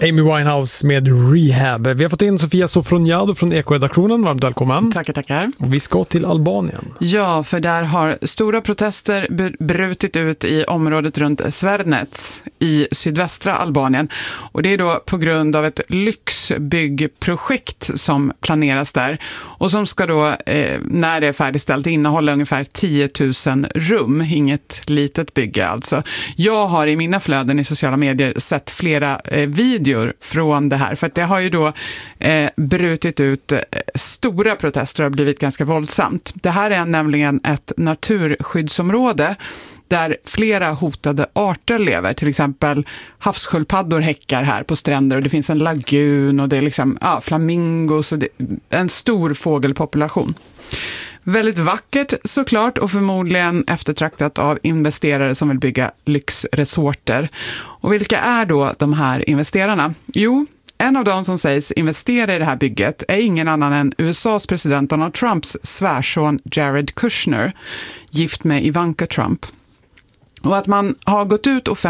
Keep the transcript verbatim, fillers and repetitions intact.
Amy Winehouse med Rehab. Vi har fått in Sofia Sofroniado från Eko-redaktionen. Varmt välkommen. Tackar, tackar. Och vi ska till Albanien. Ja, för där har stora protester brutit ut i området runt Svernec i sydvästra Albanien. Och det är då på grund av ett lyxbyggprojekt som planeras där. Och som ska då, eh, när det är färdigställt, innehålla ungefär tio tusen rum. Inget litet bygge alltså. Jag har i mina flöden i sociala medier sett flera eh, videor från det här. För att det har ju då eh, brutit ut eh, stora protester och har blivit ganska våldsamt. Det här är nämligen ett naturskyddsområde där flera hotade arter lever. Till exempel havssköldpaddor häckar här på stränder och det finns en lagun och det är liksom ja, flamingos och det, en stor fågelpopulation. Väldigt vackert såklart och förmodligen eftertraktat av investerare som vill bygga lyxresorter. Och vilka är då de här investerarna? Jo, en av dem som sägs investera i det här bygget är ingen annan än U S A:s president Donald Trumps svärson Jared Kushner, gift med Ivanka Trump. Och att man har gått ut offentligt